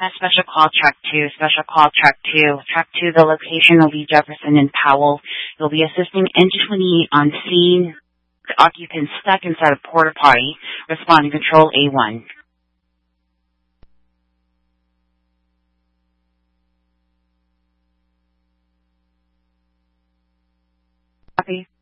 Special call track 2, special call track 2. Track 2, the location of Lee Jefferson and Powell. You'll be assisting engine 28 on scene. The occupant stuck inside a porta potty. Responding control A1. Copy.